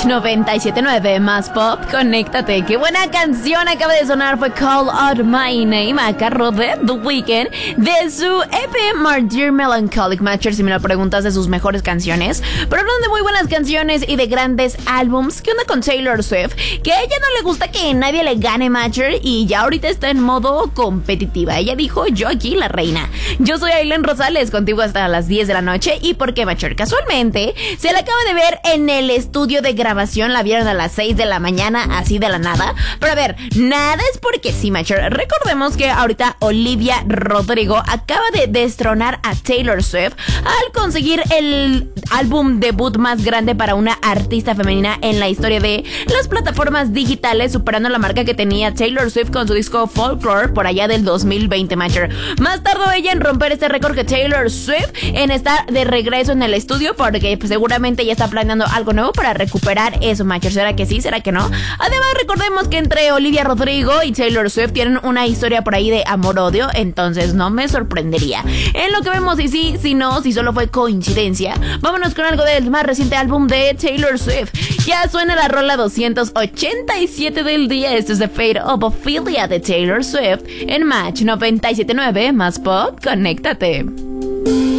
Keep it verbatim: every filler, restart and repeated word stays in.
noventa y siete punto nueve más pop, conéctate. Qué buena canción acaba de sonar, fue Call Out My Name a cargo de The Weeknd de su E P My Dear Melancholic Matcher, si me lo preguntas, de sus mejores canciones. Pero hablando de muy buenas canciones y de grandes álbums, ¿qué onda con Taylor Swift? Que a ella no le gusta que nadie le gane Matcher y ya ahorita está en modo competitiva. Ella dijo, yo aquí la reina. Yo soy Aileen Rosales, contigo hasta las diez de la noche. ¿Y por qué, Matcher? Casualmente se la acaba de ver en el estudio de grabación, la vieron a las seis de la mañana, así de la nada. Pero a ver, nada es porque sí, Matcher. Recordemos que ahorita Olivia Rodrigo acaba de destronar a Taylor Swift al conseguir el álbum debut más grande para una artista femenina en la historia de las plataformas digitales, superando la marca que tenía Taylor Swift con su disco Folklore por allá del dos mil veinte, Matcher. Más tardó ella en romper este récord que Taylor Swift en estar de regreso en el estudio, porque pues, seguramente ya está planeando algo nuevo para recuperar eso, Matcher. ¿Será que sí? ¿Será que no? Además, recordemos que entre Olivia Rodrigo y Taylor Swift tienen una historia por ahí de amor-odio, entonces no me sorprendería en lo que vemos, si sí, si no, si solo fue coincidencia. Vámonos con algo del más reciente álbum de Taylor Swift. Ya suena la rola doscientos ochenta y siete del día. Esto es The Fate of Ophelia de Taylor Swift en Match noventa y siete punto nueve más pop, conéctate.